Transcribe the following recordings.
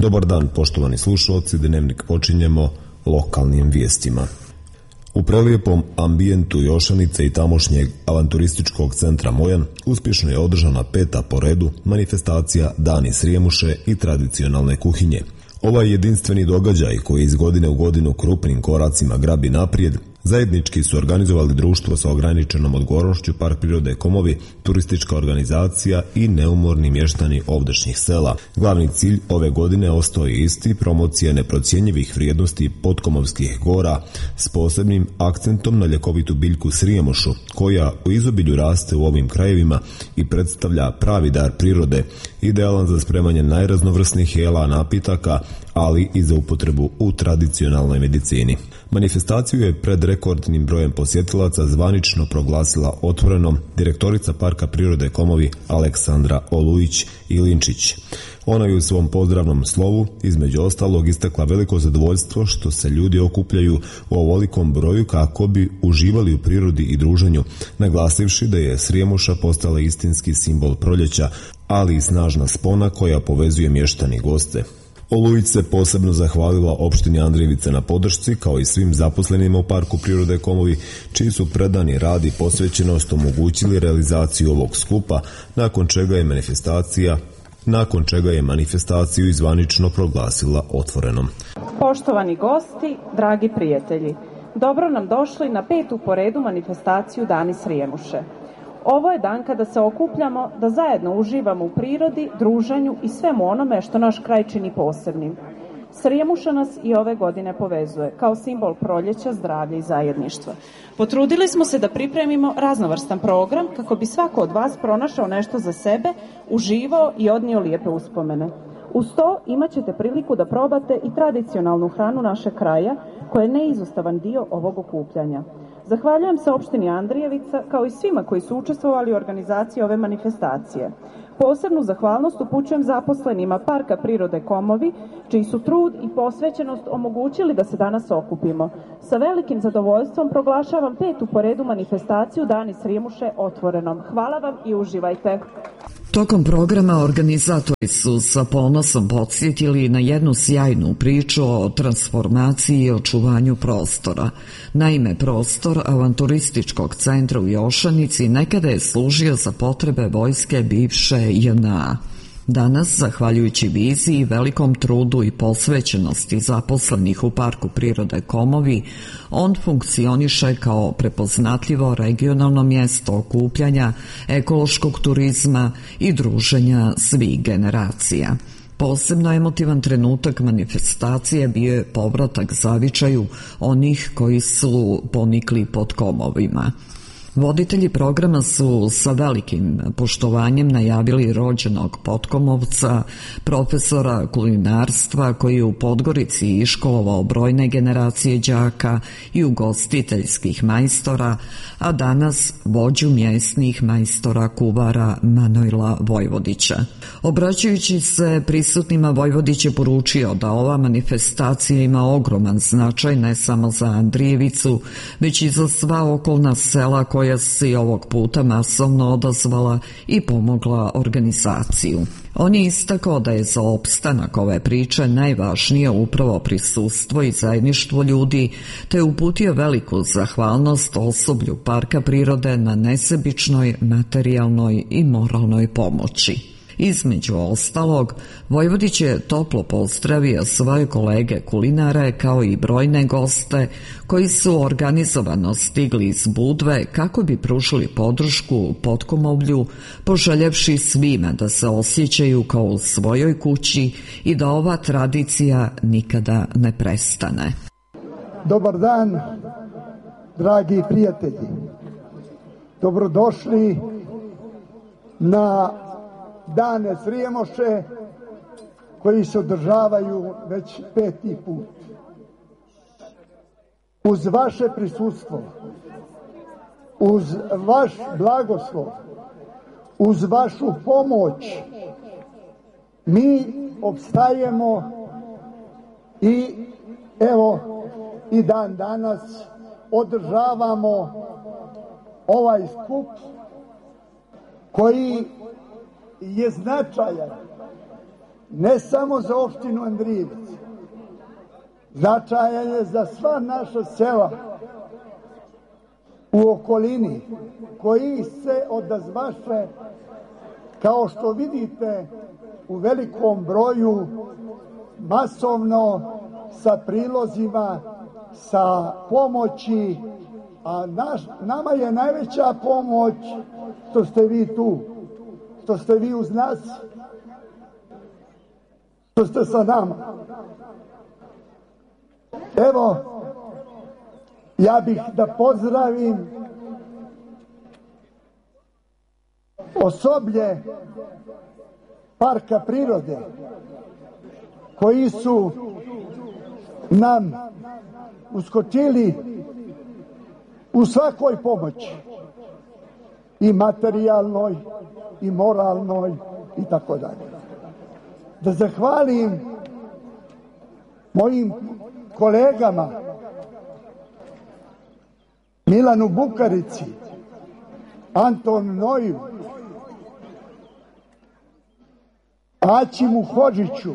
Dobar dan, poštovani slušalci, Dnevnik počinjemo lokalnim vijestima. U prelijepom ambijentu Jošanice i tamošnjeg avanturističkog centra Mojan uspješno je održana 5. po redu manifestacija Dani Srijemuše i tradicionalne kuhinje. Ovaj jedinstveni događaj koji iz godine u godinu krupnim koracima grabi naprijed, zajednički su organizovali društvo sa ograničenom odgovornošću, Park prirode Komovi, turistička organizacija i neumorni mještani ovdašnjih sela. Glavni cilj ove godine ostao je isti, promocija neprocjenjivih vrijednosti Potkomovskih gora s posebnim akcentom na ljekovitu biljku Srijemušu, koja u izobilju raste u ovim krajevima i predstavlja pravi dar prirode, idealan za spremanje najraznovrsnijih jela, napitaka, ali i za upotrebu u tradicionalnoj medicini. Manifestaciju je pred rekordnim brojem posjetilaca zvanično proglasila otvorenom direktorica Parka prirode Komovi Aleksandra Olujić-Ilinčić. Ona je u svom pozdravnom slovu između ostalog istakla veliko zadovoljstvo što se ljudi okupljaju u ovolikom broju kako bi uživali u prirodi i druženju, naglasivši da je Srijemuša postala istinski simbol proljeća, ali i snažna spona koja povezuje mještani goste. Olujić se posebno zahvalila opštini Andrijevice na podršci, kao i svim zaposlenima u Parku prirode Komovi, čiji su predani rad i posvećenost omogućili realizaciju ovog skupa, nakon čega je manifestaciju zvanično proglasila otvorenom. Poštovani gosti, dragi prijatelji, dobro nam došli na 5. po redu manifestaciju Dani Srijemuše. Ovo je dan kada se okupljamo da zajedno uživamo u prirodi, druženju i svemu onome što naš kraj čini posebnim. Srijemuša nas i ove godine povezuje kao simbol proljeća, zdravlja i zajedništva. Potrudili smo se da pripremimo raznovrstan program kako bi svako od vas pronašao nešto za sebe, uživao i odnio lijepe uspomene. Uz to imat ćete priliku da probate i tradicionalnu hranu našeg kraja, koja je neizostavan dio ovog okupljanja. Zahvaljujem se opštini Andrijevica kao i svima koji su učestvovali u organizaciji ove manifestacije. Posebnu zahvalnost upućujem zaposlenima Parka prirode Komovi, čiji su trud i posvećenost omogućili da se danas okupimo. Sa velikim zadovoljstvom proglašavam 5. po redu manifestaciju Dani Srijemuše otvorenom. Hvala vam i uživajte. Tokom programa organizatori su sa ponosom podsjetili na jednu sjajnu priču o transformaciji i očuvanju prostora. Naime, prostor avanturističkog centra u Jošanici nekada je služio za potrebe vojske bivše JNA. Danas, zahvaljujući viziji, velikom trudu i posvećenosti zaposlenih u Parku prirode Komovi, on funkcioniše kao prepoznatljivo regionalno mjesto okupljanja, ekološkog turizma i druženja svih generacija. Posebno emotivan trenutak manifestacije bio je povratak zavičaju onih koji su ponikli pod Komovima. Voditelji programa su sa velikim poštovanjem najavili rođenog Potkomovca, profesora kulinarstva koji je u Podgorici iškolovao brojne generacije đaka i ugostiteljskih majstora, a danas vođu mjesnih majstora kuvara Manojla Vojvodića. Obraćajući se prisutnima, Vojvodić je poručio da ova manifestacija ima ogroman značaj ne samo za Andrijevicu, već i za sva okolna sela koja se ovog puta masovno odazvala i pomogla organizaciju. On je istakao da je za opstanak ove priče najvažnije upravo prisustvo i zajedništvo ljudi, te je uputio veliku zahvalnost osoblju Parka prirode na nesebičnoj materijalnoj i moralnoj pomoći. Između ostalog, Vojvodić je toplo pozdravio svoje kolege kulinare kao i brojne goste koji su organizovano stigli iz Budve kako bi pružili podršku Potkomovlju, poželjevši svima da se osjećaju kao u svojoj kući i da ova tradicija nikada ne prestane. Dobar dan, dragi prijatelji. Dobrodošli na Dane Srijemuše koji se održavaju već 5. put. Uz vaše prisustvo, uz vaš blagoslov, uz vašu pomoć mi opstajemo i evo i dan danas održavamo ovaj skup koji je značajan ne samo za opštinu Andrijevac, značajan je za sva naša sela u okolini koji se odazvaše, kao što vidite, u velikom broju, masovno, sa prilozima, sa pomoći, a nama je najveća pomoć što ste vi tu, što ste vi uz nas, što ste sa nama. Evo, ja bih da pozdravim osoblje parka prirode koji su nam uskočili u svakoj pomoći, i materijalnoj i moralnoj i tako dalje. Da zahvalim mojim kolegama Milanu Bukarici, Anton Noju, Aćimu Hodžiću,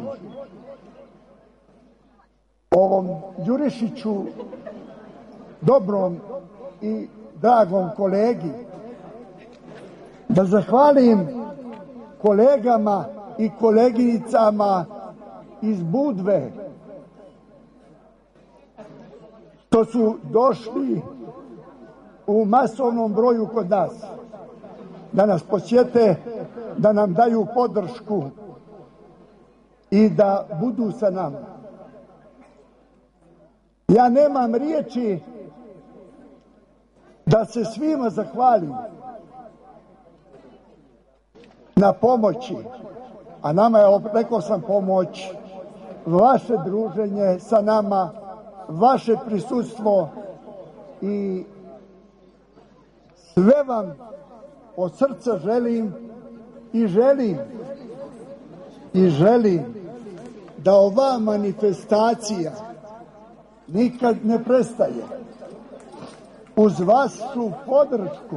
ovom Đurišiću, dobrom i dragom kolegi, da zahvalim kolegama i koleginicama iz Budve što su došli u masovnom broju kod nas, da nas posjete, da nam daju podršku i da budu sa nama. Ja nemam riječi da se svima zahvalim na pomoći, a nama je, rekao sam, pomoć vaše druženje sa nama, vaše prisustvo, i sve vam od srca želim i želim da ova manifestacija nikad ne prestaje. Uz vašu podršku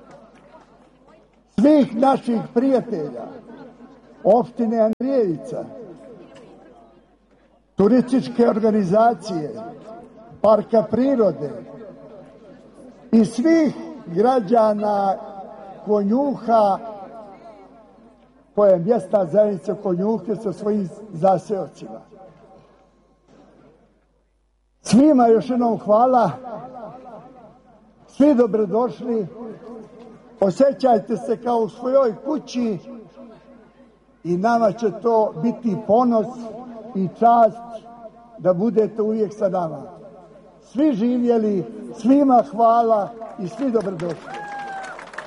svih naših prijatelja, opštine Andrijevica, turističke organizacije, parka prirode i svih građana Konjuha, koja je mjesna zajednica Konjuhe sa svojim zaseocima. Svima još jednom hvala, svi dobrodošli, osjećajte se kao u svojoj kući i nama će to biti ponos i čast da budete uvijek sa nama. Svi živjeli, svima hvala i svi dobrodošli.